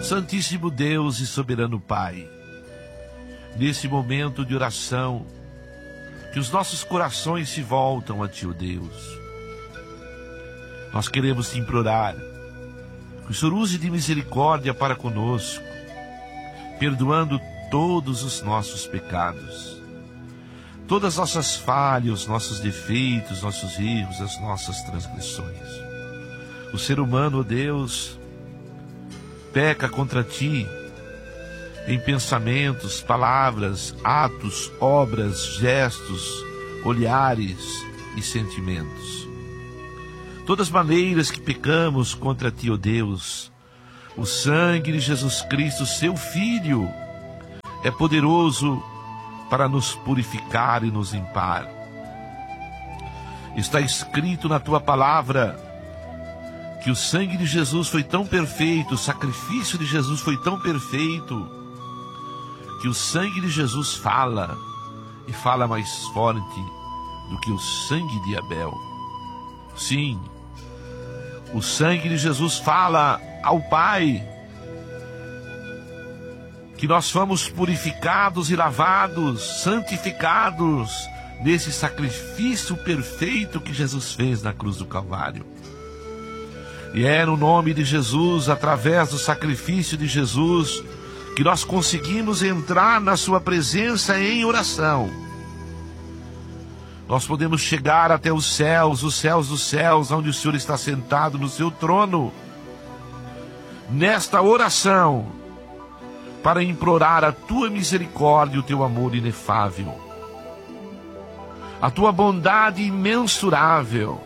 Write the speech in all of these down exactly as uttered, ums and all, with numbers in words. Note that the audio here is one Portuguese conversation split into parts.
Santíssimo Deus e soberano Pai, nesse momento de oração, que os nossos corações se voltam a Ti, ó Deus. Nós queremos Te implorar que o Senhor use de misericórdia para conosco, perdoando todos os nossos pecados, todas as nossas falhas, os nossos defeitos, nossos erros, as nossas transgressões. O ser humano, ó Deus, peca contra Ti em pensamentos, palavras, atos, obras, gestos, olhares e sentimentos. Todas as maneiras que pecamos contra Ti, ó Deus, o sangue de Jesus Cristo, Seu Filho, é poderoso para nos purificar e nos limpar. Está escrito na Tua palavra que o sangue de Jesus foi tão perfeito, o sacrifício de Jesus foi tão perfeito, que o sangue de Jesus fala, e fala mais forte do que o sangue de Abel. Sim, o sangue de Jesus fala ao Pai que nós fomos purificados e lavados, santificados nesse sacrifício perfeito que Jesus fez na cruz do Calvário. E é no nome de Jesus, através do sacrifício de Jesus, que nós conseguimos entrar na Sua presença em oração. Nós podemos chegar até os céus, os céus dos céus, onde o Senhor está sentado no Seu trono, nesta oração, para implorar a Tua misericórdia e o Teu amor inefável, a Tua bondade imensurável,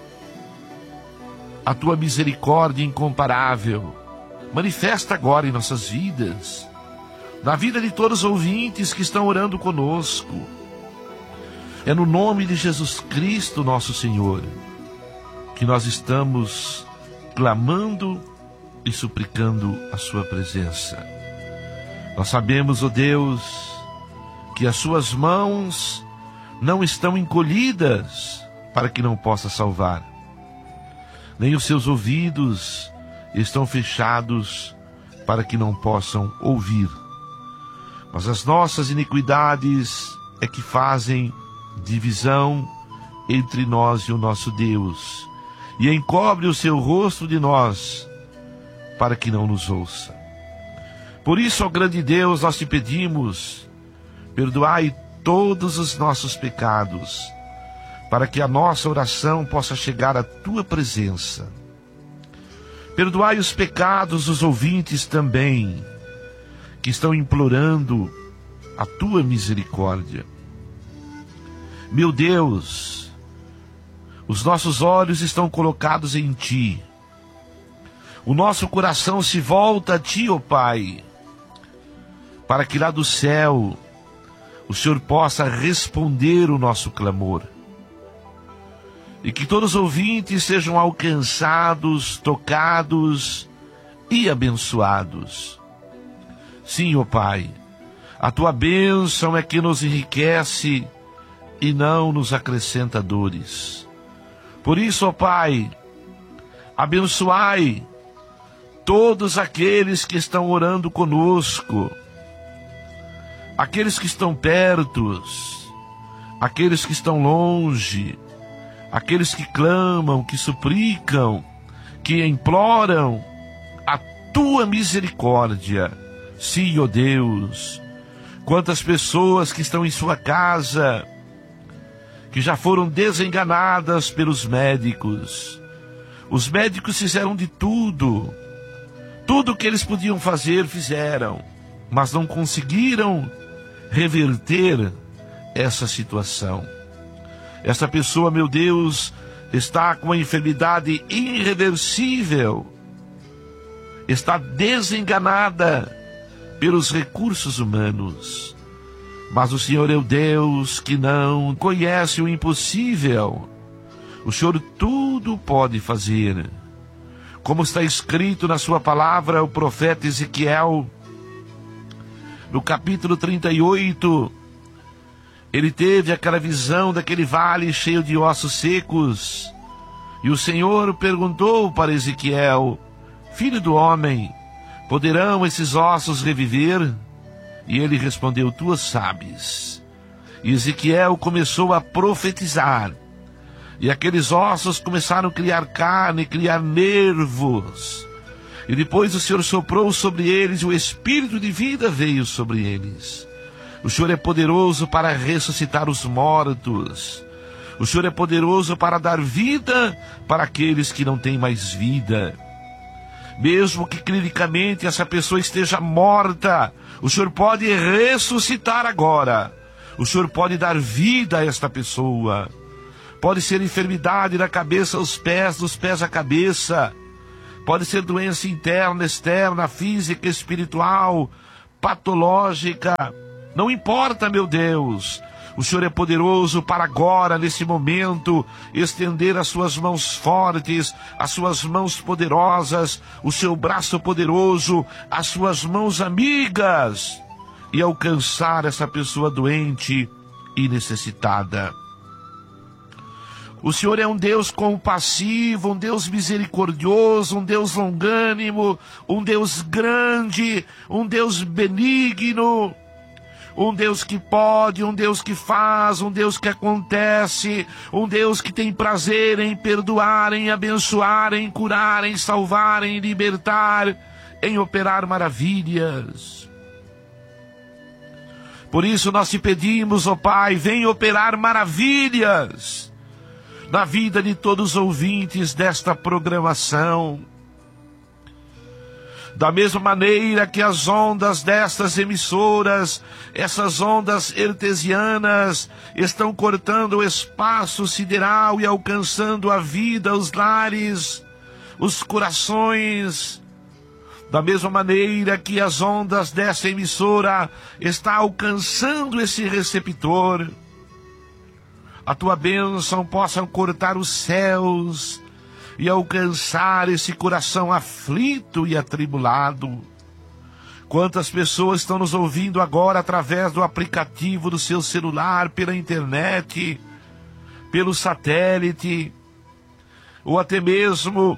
a Tua misericórdia incomparável. Manifesta agora em nossas vidas, na vida de todos os ouvintes que estão orando conosco. É no nome de Jesus Cristo, nosso Senhor, que nós estamos clamando e suplicando a Sua presença. Nós sabemos, ó Deus, que as Suas mãos não estão encolhidas para que não possa salvar, nem os Seus ouvidos estão fechados para que não possam ouvir. Mas as nossas iniquidades é que fazem divisão entre nós e o nosso Deus, e encobre o Seu rosto de nós, para que não nos ouça. Por isso, ó grande Deus, nós Te pedimos, perdoai todos os nossos pecados, para que a nossa oração possa chegar à Tua presença. Perdoai os pecados dos ouvintes também, que estão implorando a Tua misericórdia. Meu Deus, os nossos olhos estão colocados em Ti. O nosso coração se volta a Ti, ó Pai, para que lá do céu o Senhor possa responder o nosso clamor. E que todos os ouvintes sejam alcançados, tocados e abençoados. Sim, ó Pai, a Tua bênção é que nos enriquece e não nos acrescenta dores. Por isso, ó Pai, abençoai todos aqueles que estão orando conosco, aqueles que estão perto, aqueles que estão longe, aqueles que clamam, que suplicam, que imploram a Tua misericórdia. Sim, ó Deus, quantas pessoas que estão em sua casa, que já foram desenganadas pelos médicos. Os médicos fizeram de tudo, tudo o que eles podiam fazer, fizeram, mas não conseguiram reverter essa situação. Essa pessoa, meu Deus, está com uma enfermidade irreversível, está desenganada pelos recursos humanos. Mas o Senhor é o Deus que não conhece o impossível. O Senhor tudo pode fazer. Como está escrito na Sua palavra, o profeta Ezequiel, no capítulo trinta e oito, ele teve aquela visão daquele vale cheio de ossos secos. E o Senhor perguntou para Ezequiel: Filho do homem, Poderão esses ossos reviver? E ele respondeu: tu sabes. E Ezequiel começou a profetizar. E aqueles ossos começaram a criar carne, criar nervos. E depois o Senhor soprou sobre eles, e o espírito de vida veio sobre eles. O Senhor é poderoso para ressuscitar os mortos. O Senhor é poderoso para dar vida para aqueles que não têm mais vida. Mesmo que clinicamente essa pessoa esteja morta, o Senhor pode ressuscitar agora. O Senhor pode dar vida a esta pessoa. Pode ser enfermidade da cabeça aos pés, dos pés à cabeça. Pode ser doença interna, externa, física, espiritual, patológica. Não importa, meu Deus. O Senhor é poderoso para agora, nesse momento, estender as suas mãos fortes, as suas mãos poderosas, o seu braço poderoso, as suas mãos amigas, e alcançar essa pessoa doente e necessitada. O Senhor é um Deus compassivo, um Deus misericordioso, um Deus longânimo, um Deus grande, um Deus benigno, um Deus que pode, um Deus que faz, um Deus que acontece, um Deus que tem prazer em perdoar, em abençoar, em curar, em salvar, em libertar, em operar maravilhas. Por isso nós te pedimos, ó Pai, vem operar maravilhas na vida de todos os ouvintes desta programação. Da mesma maneira que as ondas destas emissoras, essas ondas artesianas, estão cortando o espaço sideral e alcançando a vida, os lares, os corações. Da mesma maneira que as ondas dessa emissora estão alcançando esse receptor, a tua bênção possa cortar os céus e alcançar esse coração aflito e atribulado. Quantas pessoas estão nos ouvindo agora através do aplicativo do seu celular, pela internet, pelo satélite, ou até mesmo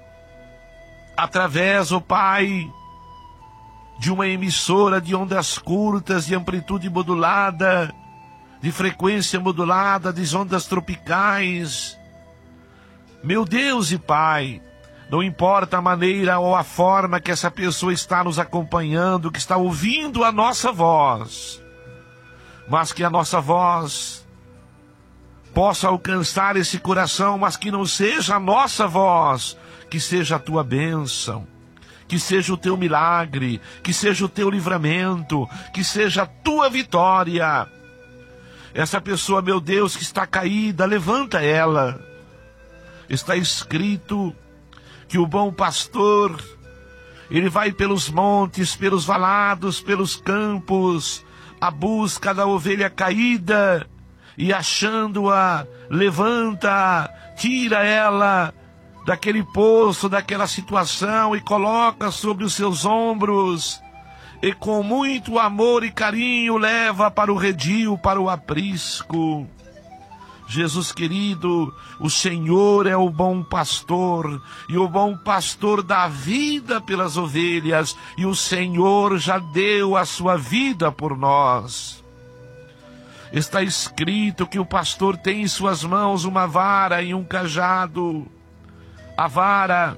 através, ó Pai, de uma emissora de ondas curtas, de amplitude modulada, de frequência modulada, de ondas tropicais. Meu Deus e Pai, não importa a maneira ou a forma que essa pessoa está nos acompanhando, que está ouvindo a nossa voz, mas que a nossa voz possa alcançar esse coração, mas que não seja a nossa voz, que seja a tua bênção, que seja o teu milagre, que seja o teu livramento, que seja a tua vitória. Essa pessoa, meu Deus, que está caída, levanta ela. Está escrito que o bom pastor, ele vai pelos montes, pelos valados, pelos campos, à busca da ovelha caída, e achando-a, levanta, tira ela daquele poço, daquela situação, e coloca sobre os seus ombros, e com muito amor e carinho leva para o redil, para o aprisco. Jesus querido, o Senhor é o bom pastor, e o bom pastor dá vida pelas ovelhas, e o Senhor já deu a sua vida por nós. Está escrito que o pastor tem em suas mãos uma vara e um cajado. A vara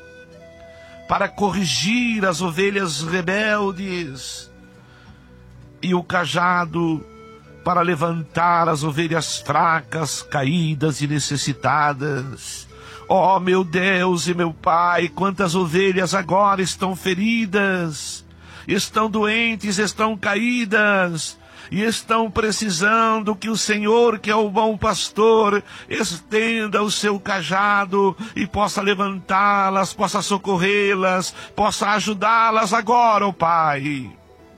para corrigir as ovelhas rebeldes, e o cajado para levantar as ovelhas fracas, caídas e necessitadas. Oh, meu Deus e meu Pai, quantas ovelhas agora estão feridas, estão doentes, estão caídas, e estão precisando que o Senhor, que é o bom pastor, estenda o seu cajado e possa levantá-las, possa socorrê-las, possa ajudá-las agora, ó Pai.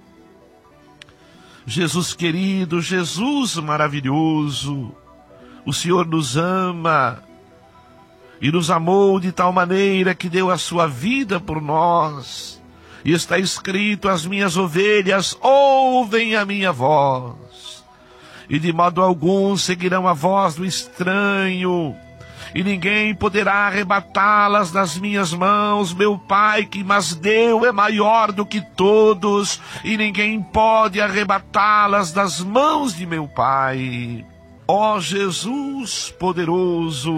Jesus querido, Jesus maravilhoso, o Senhor nos ama e nos amou de tal maneira que deu a sua vida por nós. E está escrito: as minhas ovelhas ouvem a minha voz, e de modo algum seguirão a voz do estranho, e ninguém poderá arrebatá-las das minhas mãos. Meu Pai que mas deu é maior do que todos, e ninguém pode arrebatá-las das mãos de meu Pai. Ó Jesus poderoso,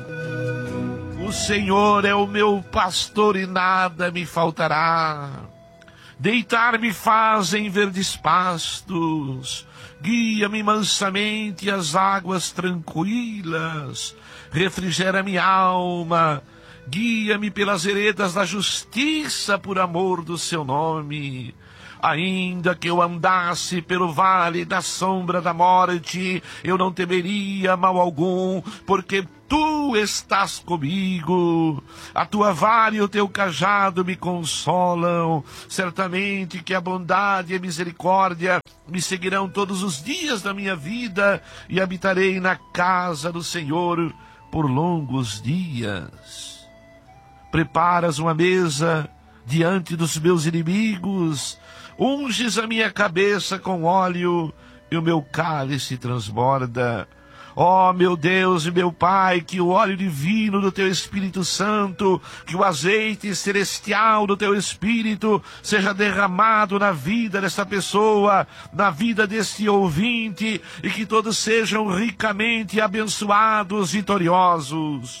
o Senhor é o meu pastor e nada me faltará. Deitar-me faz em verdes pastos, guia-me mansamente às águas tranquilas, refrigera minha alma, guia-me pelas veredas da justiça por amor do seu nome. Ainda que eu andasse pelo vale da sombra da morte, eu não temeria mal algum, porque tu estás comigo. A tua vara e o teu cajado me consolam. Certamente que a bondade e a misericórdia me seguirão todos os dias da minha vida, e habitarei na casa do Senhor por longos dias. Preparas uma mesa diante dos meus inimigos, unges a minha cabeça com óleo, e o meu cálice transborda. Ó meu Deus e meu Pai, que o óleo divino do Teu Espírito Santo, que o azeite celestial do Teu Espírito seja derramado na vida dessa pessoa, na vida desse ouvinte, e que todos sejam ricamente abençoados, vitoriosos.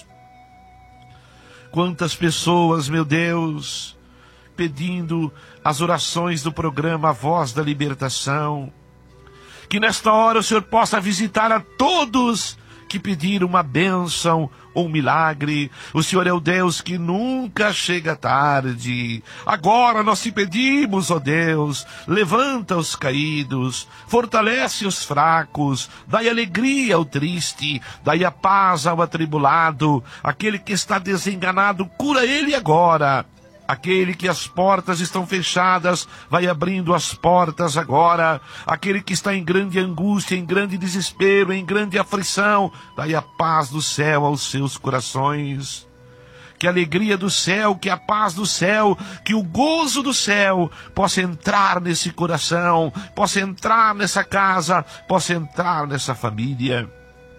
Quantas pessoas, meu Deus, pedindo as orações do programa Voz da Libertação. Que nesta hora o Senhor possa visitar a todos que pediram uma bênção ou um milagre. O Senhor é o Deus que nunca chega tarde. Agora nós te pedimos, ó Deus, levanta os caídos, fortalece os fracos, dai alegria ao triste, dai a paz ao atribulado. Aquele que está desenganado, cura ele agora. Aquele que as portas estão fechadas, vai abrindo as portas agora. Aquele que está em grande angústia, em grande desespero, em grande aflição, dai a paz do céu aos seus corações. Que a alegria do céu, que a paz do céu, que o gozo do céu possa entrar nesse coração, possa entrar nessa casa, possa entrar nessa família.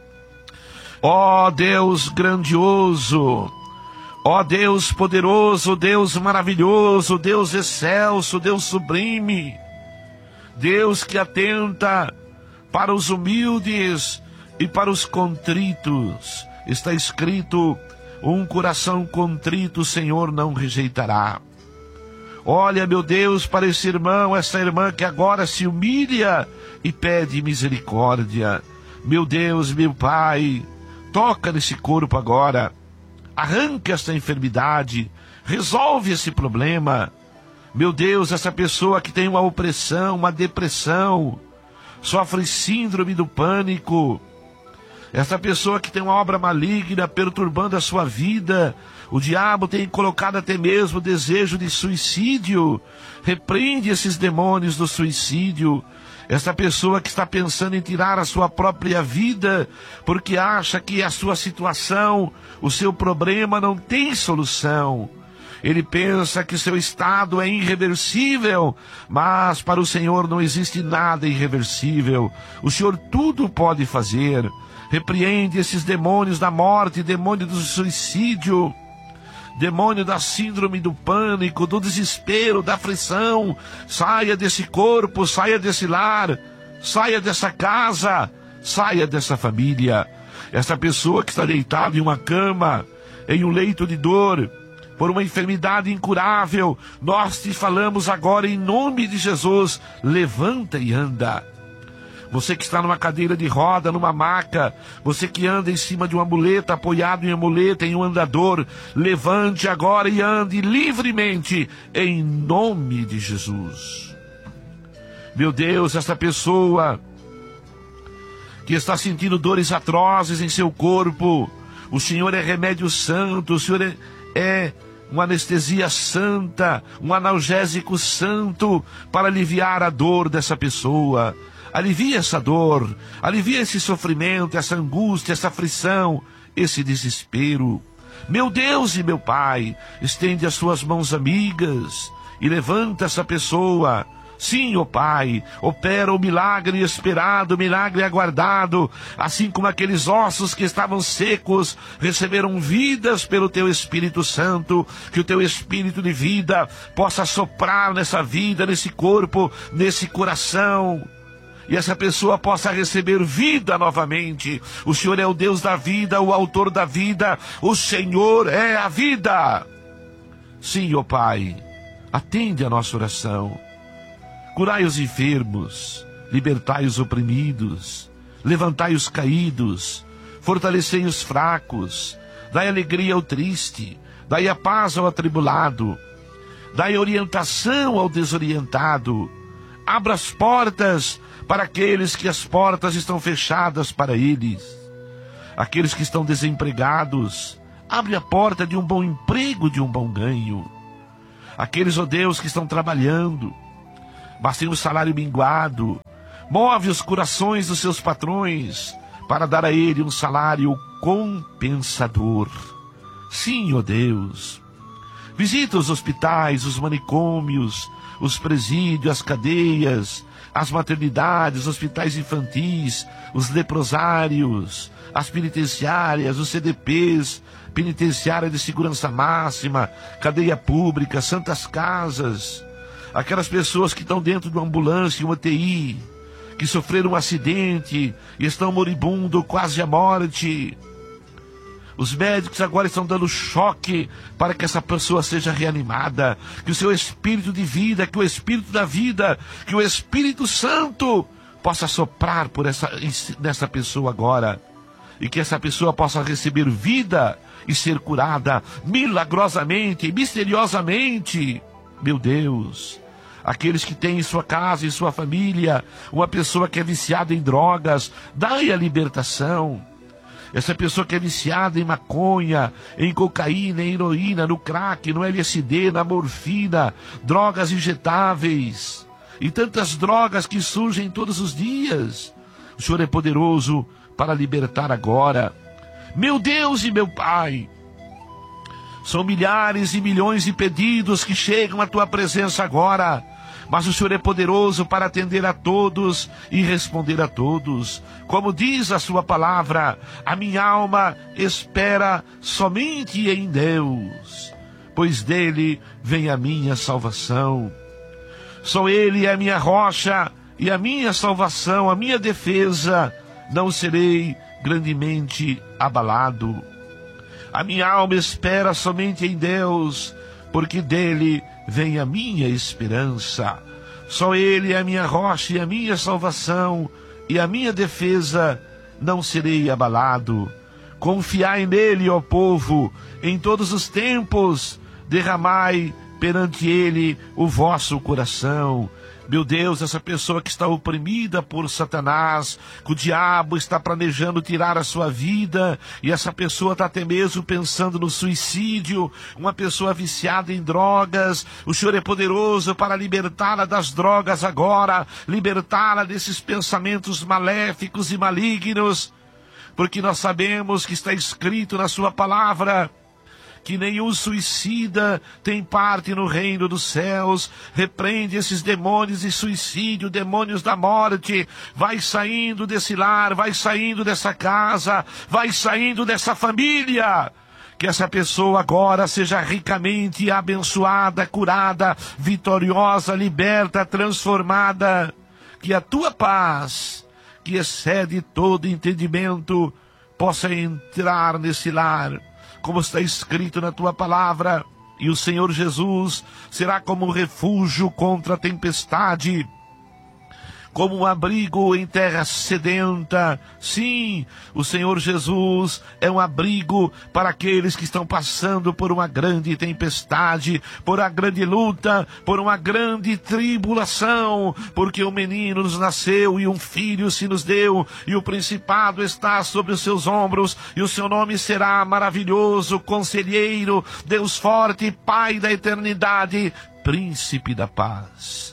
Ó Deus grandioso, ó Deus poderoso, Deus maravilhoso, Deus excelso, Deus sublime, Deus que atenta para os humildes e para os contritos. Está escrito, um coração contrito o Senhor não rejeitará. Olha, meu Deus, para esse irmão, essa irmã que agora se humilha e pede misericórdia. Meu Deus, meu Pai, toca nesse corpo agora. Arranca esta enfermidade, resolve esse problema. Meu Deus, essa pessoa que tem uma opressão, uma depressão, sofre síndrome do pânico, essa pessoa que tem uma obra maligna perturbando a sua vida, o diabo tem colocado até mesmo o desejo de suicídio, repreende esses demônios do suicídio. Essa pessoa que está pensando em tirar a sua própria vida, porque acha que a sua situação, o seu problema não tem solução. Ele pensa que seu estado é irreversível, mas para o Senhor não existe nada irreversível. O Senhor tudo pode fazer. Repreende esses demônios da morte, demônio do suicídio, demônio da síndrome do pânico, do desespero, da aflição. Saia desse corpo, saia desse lar, saia dessa casa, saia dessa família. Essa pessoa que está deitada em uma cama, em um leito de dor, por uma enfermidade incurável, nós te falamos agora em nome de Jesus, levanta e anda. Você que está numa cadeira de roda, numa maca, você que anda em cima de uma muleta, apoiado em uma muleta, em um andador, levante agora e ande livremente, em nome de Jesus. Meu Deus, essa pessoa que está sentindo dores atrozes em seu corpo, o Senhor é remédio santo, o Senhor é, é uma anestesia santa, um analgésico santo para aliviar a dor dessa pessoa. Alivia essa dor, alivia esse sofrimento, essa angústia, essa aflição, esse desespero. Meu Deus e meu Pai, estende as suas mãos amigas e levanta essa pessoa, Sim, ó Pai, opera o milagre esperado, o milagre aguardado, assim como aqueles ossos que estavam secos receberam vidas pelo Teu Espírito Santo, que o Teu Espírito de vida possa soprar nessa vida, nesse corpo, nesse coração, e essa pessoa possa receber vida novamente. O Senhor é o Deus da vida, o autor da vida, o Senhor é a vida. Sim, ó Pai, atende a nossa oração. Curai os enfermos, libertai os oprimidos, levantai os caídos, fortalecei os fracos, dai alegria ao triste, dai a paz ao atribulado, dai orientação ao desorientado, abra as portas para aqueles que as portas estão fechadas para eles, aqueles que estão desempregados, abre a porta de um bom emprego, de um bom ganho, aqueles, ó Deus, que estão trabalhando, mas tem o salário minguado, move os corações dos seus patrões para dar a ele um salário compensador. Sim, ó Deus, visita os hospitais, os manicômios, os presídios, as cadeias, as maternidades, os hospitais infantis, os leprosários, as penitenciárias, os C D Ps, penitenciária de segurança máxima, cadeia pública, santas casas, aquelas pessoas que estão dentro de uma ambulância, uma U T I, que sofreram um acidente e estão moribundo, quase à morte. Os médicos agora estão dando choque para que essa pessoa seja reanimada, que o seu espírito de vida, que o espírito da vida, que o Espírito Santo possa soprar por essa, nessa pessoa agora, e que essa pessoa possa receber vida e ser curada milagrosamente, misteriosamente. Meu Deus, aqueles que têm em sua casa, em sua família, uma pessoa que é viciada em drogas, dai a libertação. Essa pessoa que é viciada em maconha, em cocaína, em heroína, no crack, no L S D, na morfina, drogas injetáveis e tantas drogas que surgem todos os dias. O Senhor é poderoso para libertar agora. Meu Deus e meu Pai, são milhares e milhões de pedidos que chegam à Tua presença agora, mas o Senhor é poderoso para atender a todos e responder a todos. Como diz a Sua palavra, a minha alma espera somente em Deus, pois dele vem a minha salvação. Só Ele é a minha rocha e a minha salvação, a minha defesa, não serei grandemente abalado. A minha alma espera somente em Deus, porque dele vem a minha esperança. Só Ele é a minha rocha e a minha salvação, e a minha defesa, não serei abalado. Confiai nele, ó povo, em todos os tempos, derramai perante ele o vosso coração. Meu Deus, essa pessoa que está oprimida por Satanás, que o diabo está planejando tirar a sua vida, e essa pessoa está até mesmo pensando no suicídio, uma pessoa viciada em drogas, o Senhor é poderoso para libertá-la das drogas agora, libertá-la desses pensamentos maléficos e malignos, porque nós sabemos que está escrito na sua palavra, que nenhum suicida tem parte no reino dos céus. Repreende esses demônios de suicídio, demônios da morte. Vai saindo desse lar, vai saindo dessa casa, vai saindo dessa família. Que essa pessoa agora seja ricamente abençoada, curada, vitoriosa, liberta, transformada. Que a tua paz, que excede todo entendimento, possa entrar nesse lar, como está escrito na tua palavra, e o Senhor Jesus será como um refúgio contra a tempestade, como um abrigo em terra sedenta. Sim, o Senhor Jesus é um abrigo para aqueles que estão passando por uma grande tempestade, por uma grande luta, por uma grande tribulação, porque um menino nos nasceu e um filho se nos deu, e o principado está sobre os seus ombros, e o seu nome será maravilhoso, conselheiro, Deus forte, Pai da eternidade, príncipe da paz.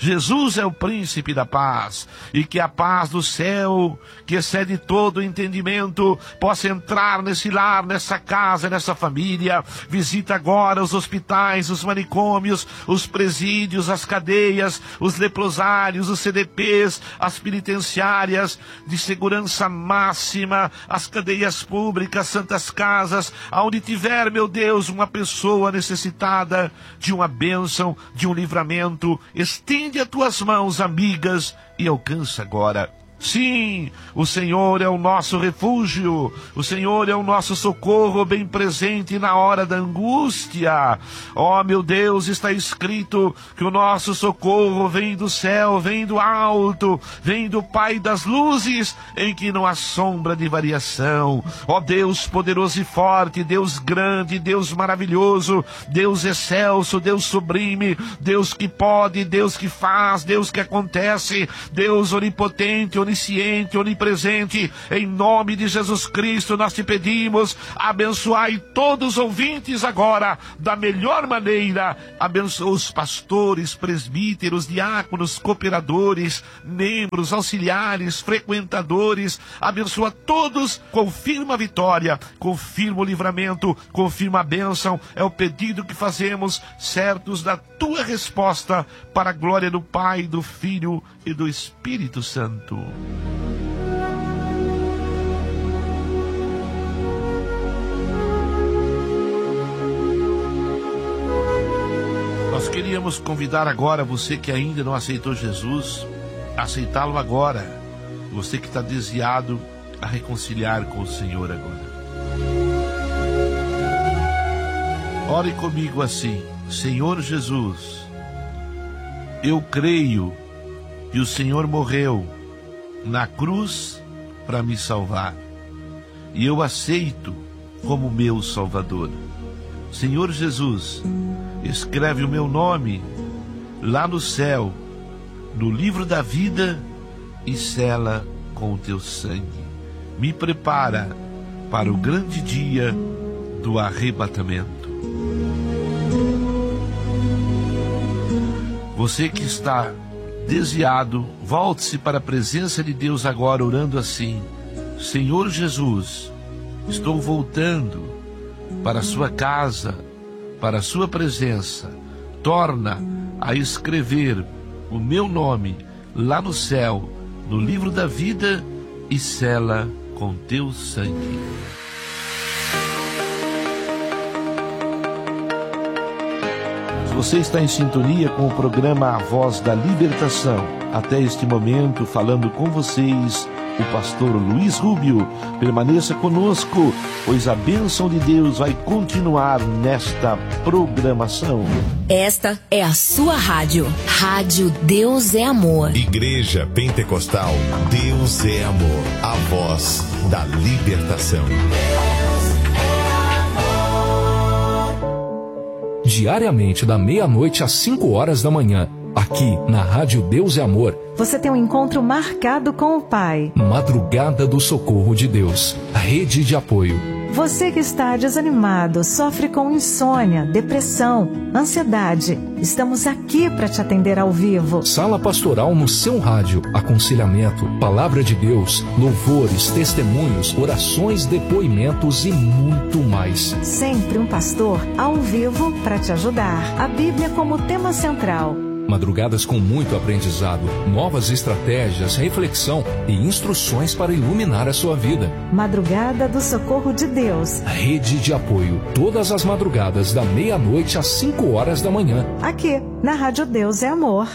Jesus é o príncipe da paz, e que a paz do céu, que excede todo o entendimento, possa entrar nesse lar, nessa casa, nessa família. Visita agora os hospitais, os manicômios, os presídios, as cadeias, os leprosários, os C D Ps, as penitenciárias de segurança máxima, as cadeias públicas, santas casas, aonde tiver, meu Deus, uma pessoa necessitada de uma bênção, de um livramento, estende as tuas mãos amigas e alcança agora. Sim, o Senhor é o nosso refúgio, o Senhor é o nosso socorro bem presente na hora da angústia. Ó, meu Deus, está escrito que o nosso socorro vem do céu, vem do alto, vem do Pai das luzes, em que não há sombra de variação. Ó Deus poderoso e forte, Deus grande, Deus maravilhoso, Deus excelso, Deus sublime, Deus que pode, Deus que faz, Deus que acontece, Deus onipotente, onisciente, onipresente, em nome de Jesus Cristo nós te pedimos, abençoai todos os ouvintes agora, da melhor maneira. Abençoa os pastores, presbíteros, diáconos, cooperadores, membros, auxiliares, frequentadores, abençoa todos, confirma a vitória, confirma o livramento, confirma a bênção. É o pedido que fazemos, certos da tua resposta, para a glória do Pai, do Filho e do Espírito Santo. Nós queríamos convidar agora você que ainda não aceitou Jesus, a aceitá-lo agora. Você que está desviado, a reconciliar com o Senhor agora. Ore comigo assim: Senhor Jesus, eu creio que o Senhor morreu na cruz para me salvar, e eu aceito como meu Salvador. Senhor Jesus, escreve o meu nome lá no céu, no livro da vida, e sela com o teu sangue. Me prepara para o grande dia do arrebatamento. Você que está desviado, volte-se para a presença de Deus agora, orando assim: Senhor Jesus, estou voltando para a sua casa, para a sua presença. Torna a escrever o meu nome lá no céu, no livro da vida, e sela com teu sangue. Você está em sintonia com o programa A Voz da Libertação. Até este momento, falando com vocês, o pastor Luiz Rubio. Permaneça conosco, pois a bênção de Deus vai continuar nesta programação. Esta é a sua rádio. Rádio Deus é Amor. Igreja Pentecostal Deus é Amor. A voz da libertação. Diariamente, da meia-noite às cinco horas da manhã, aqui na Rádio Deus é Amor, você tem um encontro marcado com o Pai. Madrugada do Socorro de Deus, rede de apoio. Você que está desanimado, sofre com insônia, depressão, ansiedade, estamos aqui para te atender ao vivo. Sala pastoral no seu rádio, aconselhamento, palavra de Deus, louvores, testemunhos, orações, depoimentos e muito mais. Sempre um pastor ao vivo para te ajudar. A Bíblia como tema central. Madrugadas com muito aprendizado, novas estratégias, reflexão e instruções para iluminar a sua vida. Madrugada do Socorro de Deus. Rede de apoio, todas as madrugadas da meia-noite às cinco horas da manhã. Aqui, na Rádio Deus é Amor.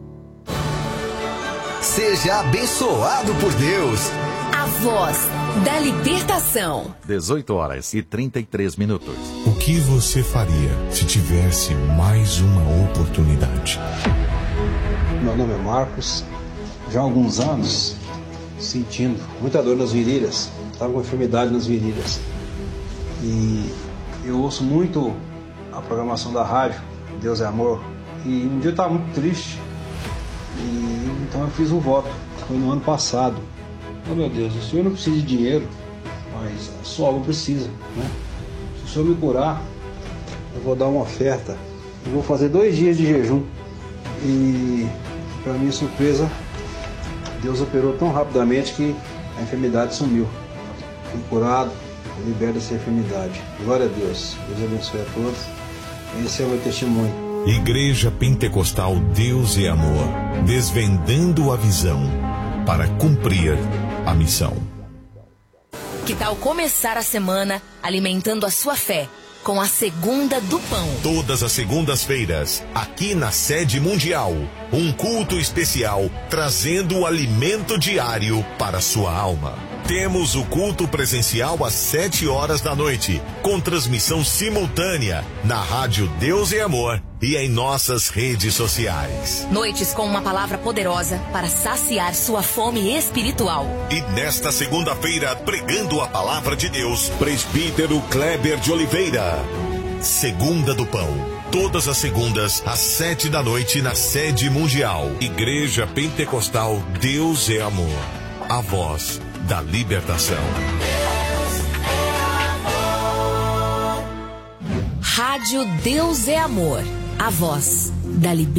Seja abençoado por Deus. A Voz da Libertação. dezoito horas e trinta e três minutos. O que você faria se tivesse mais uma oportunidade? Meu nome é Marcos. Já há alguns anos sentindo muita dor nas virilhas. Estava com enfermidade nas virilhas. E eu ouço muito a programação da rádio, Deus é Amor. E um dia eu estava muito triste. E então eu fiz um voto. Foi no ano passado. Oh, meu Deus, o Senhor não precisa de dinheiro, mas a sua alma precisa, né? Se o Senhor me curar, eu vou dar uma oferta. Eu vou fazer dois dias de jejum. E para minha surpresa, Deus operou tão rapidamente que a enfermidade sumiu. Fui curado, liberto dessa enfermidade. Glória a Deus. Deus abençoe a todos. Esse é o meu testemunho. Igreja Pentecostal Deus é Amor, desvendando a visão para cumprir a missão. Que tal começar a semana alimentando a sua fé com a Segunda do Pão? Todas as segundas-feiras, aqui na sede mundial, um culto especial trazendo o alimento diário para a sua alma. Temos o culto presencial às sete horas da noite, com transmissão simultânea na rádio Deus é Amor e em nossas redes sociais. Noites com uma palavra poderosa para saciar sua fome espiritual. E nesta segunda-feira, pregando a palavra de Deus, presbítero Kleber de Oliveira. Segunda do Pão. Todas as segundas, às sete da noite, na sede mundial. Igreja Pentecostal Deus é Amor. A voz da libertação. Rádio Deus é Amor. A voz da libertação.